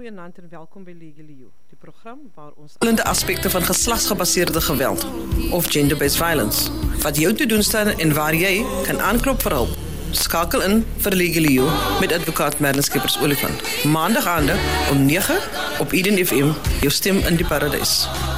Goeienaand en welkom by Legally You, die program waar ons verskillende aspekte van geslagsgebaseerde geweld of gender-based violence, wat jou te doen staan en waar jy kan aanklop vir hulp. Skakel in vir Legally You met advokaat Merlin Skeepers-Olifant. Maandag aande om 9 op Eden FM, jou stem in die paradys.